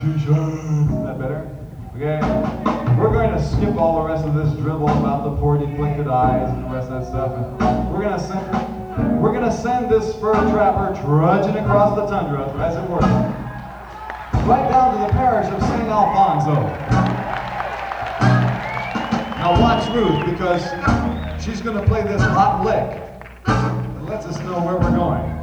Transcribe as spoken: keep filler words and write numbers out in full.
Is that better? Okay. We're going to skip all the rest of this dribble about the poor deflected eyes and the rest of that stuff. And we're gonna send we're gonna send this fur trapper trudging across the tundra, as it were, right down to the parish of Saint Alfonso. Now watch Ruth, because she's gonna play this hot lick that lets us know where we're going.